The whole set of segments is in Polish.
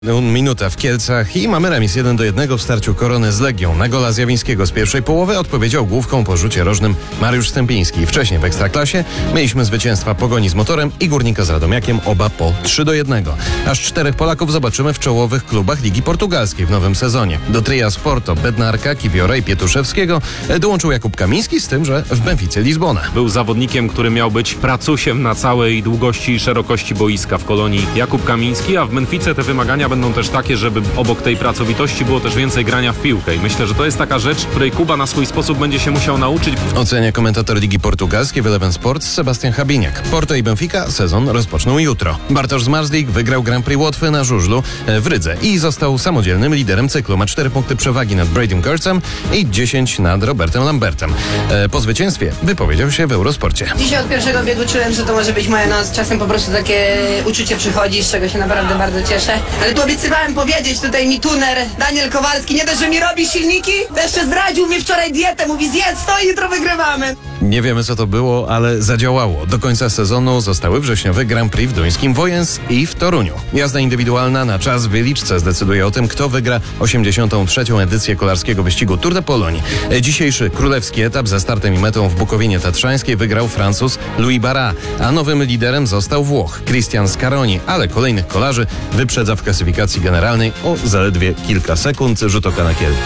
Minuta w Kielcach i mamy remis 1-1 w starciu Korony z Legią. Na gola Zjawińskiego z pierwszej połowy odpowiedział główką po rzucie rożnym Mariusz Stępiński. Wcześniej w Ekstraklasie mieliśmy zwycięstwa Pogoni z Motorem i Górnika z Radomiakiem, oba po 3-1. Aż 4 Polaków zobaczymy w czołowych klubach Ligi Portugalskiej w nowym sezonie. Do tria Porto, Bednarka, Kiwiora i Pietuszewskiego dołączył Jakub Kamiński, z tym, że w Benficie Lizbona. Był zawodnikiem, który miał być pracusiem na całej długości i szerokości boiska w Kolonii Jakub Kamiński, a w Benfice te wymagania będą też takie, żeby obok tej pracowitości było też więcej grania w piłkę. I myślę, że to jest taka rzecz, której Kuba na swój sposób będzie się musiał nauczyć. Ocenia komentator Ligi Portugalskiej w Eleven Sports Sebastian Habiniak. Porto i Benfica sezon rozpoczną jutro. Bartosz Zmarzlik wygrał Grand Prix Łotwy na żużlu w Rydze i został samodzielnym liderem cyklu. Ma 4 punkty przewagi nad Bradym Kurtzem i 10 nad Robertem Lambertem. Po zwycięstwie wypowiedział się w Eurosporcie. Dzisiaj od pierwszego biegu czułem, że to może być moja noc. Czasem po prostu takie uczucie przychodzi, z czego się naprawdę bardzo cieszę. Ale tu obiecywałem powiedzieć, tutaj mi tuner Daniel Kowalski nie dość, że mi robi silniki, to jeszcze zdradził mi wczoraj dietę. Mówi: zjedz to i jutro wygrywamy. Nie wiemy, co to było, ale zadziałało. Do końca sezonu zostały wrześniowe Grand Prix w duńskim Wojens i w Toruniu. Jazda indywidualna na czas w wyliczce zdecyduje o tym, kto wygra 83. edycję kolarskiego wyścigu Tour de Pologne. Dzisiejszy królewski etap ze startem i metą w Bukowinie Tatrzańskiej wygrał Francuz Louis Barra, a nowym liderem został Włoch Cristian Scaroni, ale kolejnych kolarzy wyprzedza w klasyfikacji generalnej o zaledwie kilka sekund. Rzut oka na Kiel.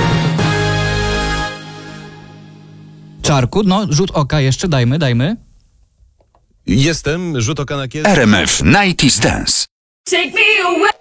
Czarku, no rzut oka jeszcze, dajmy. Jestem, rzut oka na Kiel. RMF 90 Stance. Take me away.